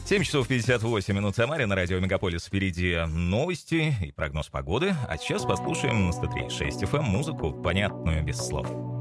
7 часов 58 минут в Самаре, на радио Мегаполис. Впереди новости и прогноз погоды. А сейчас послушаем на 103.6 FM музыку, понятную без слов.